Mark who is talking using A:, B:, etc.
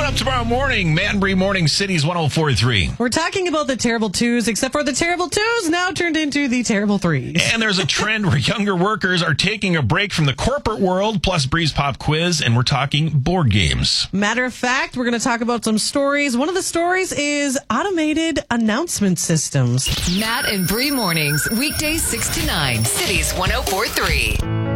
A: Coming up tomorrow morning, Matt and Bree Morning Cities 104.3.
B: We're talking about the terrible twos, except for the terrible twos now turned into the terrible threes.
A: And there's a trend where younger workers are taking a break from the corporate world, plus Bree's Pop Quiz, and we're talking board games.
B: Matter of fact, we're going to talk about some stories. One of the stories is automated announcement systems.
C: Matt and Bree Mornings, weekdays 6 to 9, Cities 104.3.